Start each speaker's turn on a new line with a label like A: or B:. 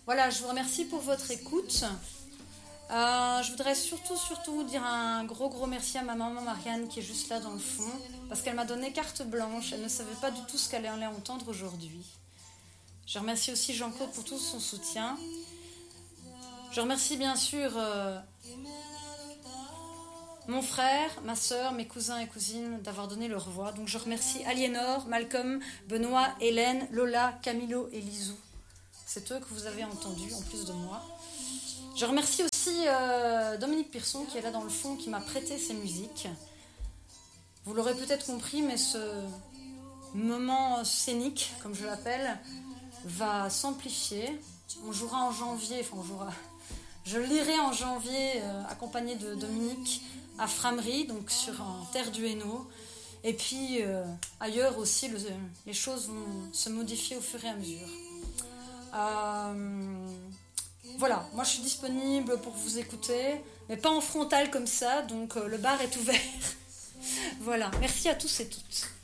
A: Voilà, je vous remercie pour votre écoute. Je voudrais surtout dire un gros merci à ma maman Marianne qui est juste là dans le fond, parce qu'elle m'a donné carte blanche, elle ne savait pas du tout ce qu'elle allait entendre aujourd'hui. Je remercie aussi Jean-Claude pour tout son soutien. Je remercie bien sûr mon frère, ma sœur, mes cousins et cousines d'avoir donné leur voix. Donc je remercie Aliénor, Malcolm, Benoît, Hélène, Lola, Camilo et Lisou. C'est eux que vous avez entendus en plus de moi. Je remercie aussi Dominique Pierson qui est là dans le fond, qui m'a prêté ses musiques. Vous l'aurez peut-être compris, mais ce moment scénique, comme je l'appelle, va s'amplifier. On jouera en janvier, je lirai en janvier, accompagné de Dominique, à Framery, donc sur en terre du Hainaut. Et puis ailleurs aussi, les choses vont se modifier au fur et à mesure. Voilà, moi je suis disponible pour vous écouter, mais pas en frontal comme ça, donc le bar est ouvert. Voilà, merci à tous et toutes.